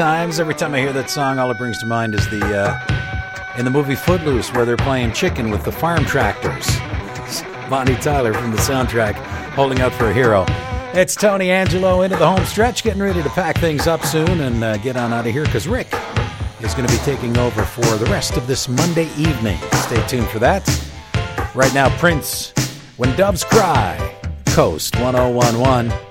Times. Every time I hear that song, all it brings to mind is in the movie Footloose, where they're playing chicken with the farm tractors. Bonnie Tyler from the soundtrack, holding out for a hero. It's Tony Angelo into the home stretch, getting ready to pack things up soon and get on out of here, because Rick is going to be taking over for the rest of this Monday evening. Stay tuned for that. Right now, Prince, When Doves Cry, Coast 1011.